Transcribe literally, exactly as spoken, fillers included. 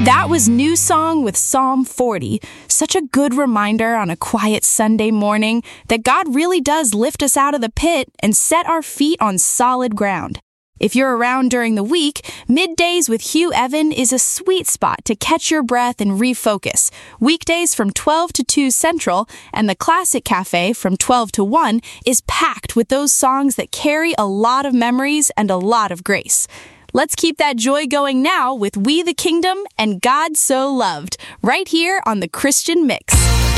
That was New Song with Psalm forty. Such a good reminder on a quiet Sunday morning that God really does lift us out of the pit and set our feet on solid ground. If you're around during the week, Middays with Hugh Evan is a sweet spot to catch your breath and refocus. Weekdays from twelve to two Central, and the Classic Cafe from twelve to one is packed with those songs that carry a lot of memories and a lot of grace. Let's keep that joy going now with We the Kingdom and God So Loved, right here on The Christian Mix.